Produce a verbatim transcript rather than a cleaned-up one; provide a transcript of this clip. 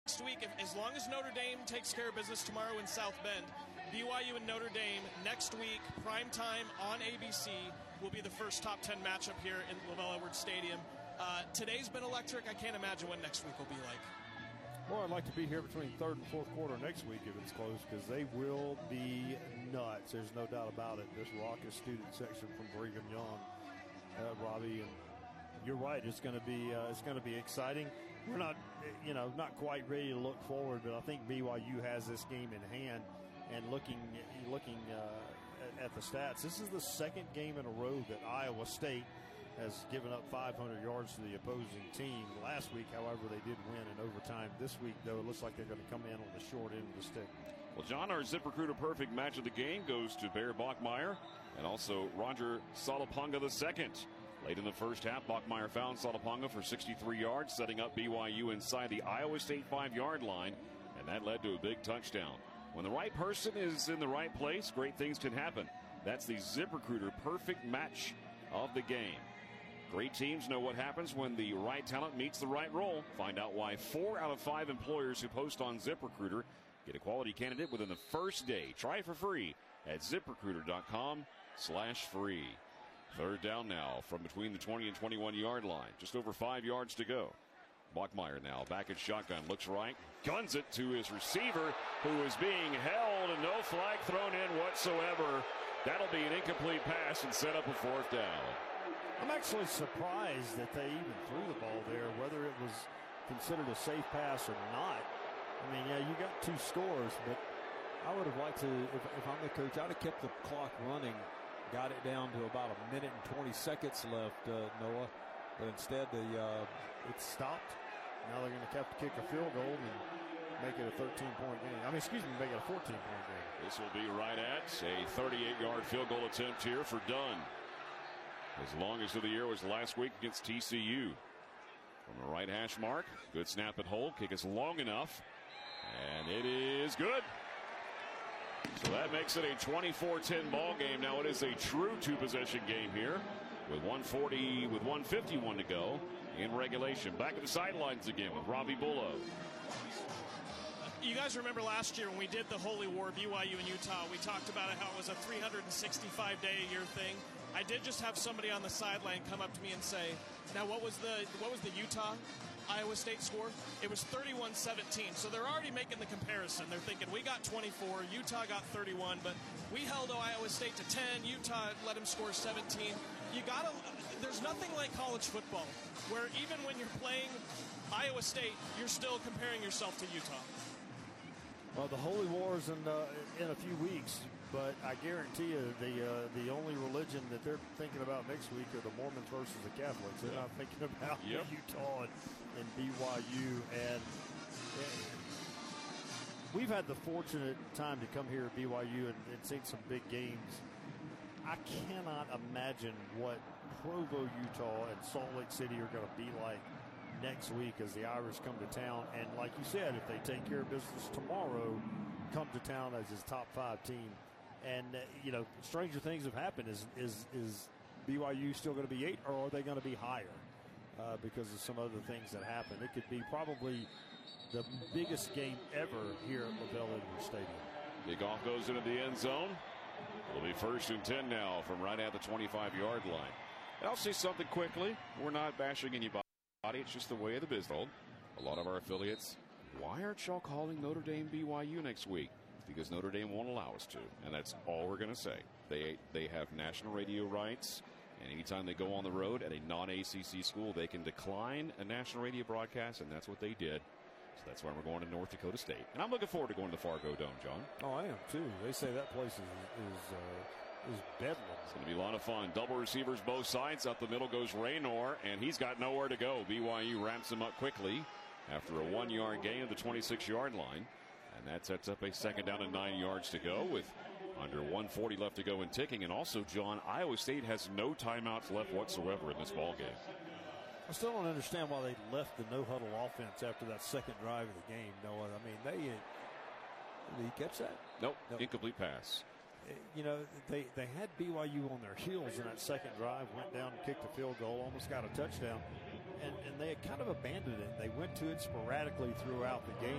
Next week, if, as long as Notre Dame takes care of business tomorrow in South Bend, B Y U and Notre Dame next week, prime time on A B C, will be the first top ten matchup here in LaVell Edwards Stadium. Uh, today's been electric. I can't imagine what next week will be like. Well, I'd like to be here between third and fourth quarter next week if it's close, because they will be nuts. There's no doubt about it. This raucous student section from Brigham Young, uh, Robbie, and you're right. It's going to be uh, it's going to be exciting. We're not, you know, not quite ready to look forward, but I think B Y U has this game in hand. And looking looking uh, at the stats, this is the second game in a row that Iowa State has given up five hundred yards to the opposing team. Last week, however, they did win in overtime. This week, though, it looks like they're going to come in on the short end of the stick. Well, John, our ZipRecruiter perfect match of the game goes to Bear Bachmeyer and also Roger Salaponga the second. Late in the first half, Bachmeyer found Salaponga for sixty-three yards, setting up B Y U inside the Iowa State five-yard line, and that led to a big touchdown. When the right person is in the right place, great things can happen. That's the ZipRecruiter perfect match of the game. Great teams know what happens when the right talent meets the right role. Find out why four out of five employers who post on ZipRecruiter get a quality candidate within the first day. Try it for free at ZipRecruiter.com slash free. Third down now from between the twenty and twenty-one yard line. Just over five yards to go. Bachmeyer now back at shotgun, looks right, guns it to his receiver, who is being held, and no flag thrown in whatsoever. That'll be an incomplete pass and set up a fourth down. I'm actually surprised that they even threw the ball there, whether it was considered a safe pass or not. I mean, yeah, you got two scores, but I would have liked to, if, if I'm the coach, I'd have kept the clock running, got it down to about a minute and twenty seconds left, uh, Noah. But instead, the uh, it stopped. Now they're going to have to kick a field goal and make it a thirteen-point game. I mean, excuse me, make it a fourteen-point game. This will be right at a thirty-eight yard field goal attempt here for Dunn. His longest of the year was last week against T C U. From the right hash mark, good snap and hold. Kick is long enough, and it is good. So that makes it a twenty-four ten ball game. Now it is a true two-possession game here with one forty, with one fifty-one to go in regulation. Back at the sidelines again with Robbie Bullough. You guys remember last year when we did the Holy War, B Y U and Utah, we talked about how it was a three hundred sixty-five day a year thing. I did just have somebody on the sideline come up to me and say, now what was the what was the Utah Iowa State score? It was thirty-one seventeen. So they're already making the comparison. They're thinking we got twenty-four, Utah got thirty-one, but we held Iowa State to ten. Utah let them score seventeen. You gotta. There's nothing like college football, where even when you're playing Iowa State, you're still comparing yourself to Utah. Well, the Holy War's in uh, in a few weeks, but I guarantee you the uh, the only religion that they're thinking about next week are the Mormons versus the Catholics. They're yep. not thinking about yep. Utah and, and B Y U. And, and we've had the fortunate time to come here at B Y U and, and seen some big games. I cannot imagine what Provo, Utah, and Salt Lake City are going to be like next week as the Irish come to town. And like you said, if they take care of business tomorrow, come to town as his top five team. And, uh, you know, stranger things have happened. Is is is B Y U still going to be eight, or are they going to be higher uh, because of some other things that happen? It could be probably the biggest game ever here at LaVell Edwards Stadium. Kickoff goes into the end zone. It'll be first and ten now from right at the twenty-five yard line. And I'll say something quickly. We're not bashing anybody. It's just the way of the business. A lot of our affiliates, why aren't y'all calling Notre Dame B Y U next week? Because Notre Dame won't allow us to, and that's all we're going to say. They they have national radio rights, and anytime they go on the road at a non-A C C school, they can decline a national radio broadcast, and that's what they did. So that's why we're going to North Dakota State. And I'm looking forward to going to the Fargo Dome, John. Oh, I am, too. They say that place is is, uh, is bedlam. It's going to be a lot of fun. Double receivers both sides. Up the middle goes Raynor, and he's got nowhere to go. B Y U ramps him up quickly after a one-yard gain at the twenty-six yard line. And that sets up a second down and nine yards to go with under one forty left to go and ticking. And also, John, Iowa State has no timeouts left whatsoever in this ball game. I still don't understand why they left the no-huddle offense after that second drive of the game, Noah. I mean, they – did he catch that? Nope, no. Incomplete pass. You know, they, they had B Y U on their heels in that second drive, went down and kicked a field goal, almost got a touchdown. and, and they had kind of abandoned it. They went to it sporadically throughout the game.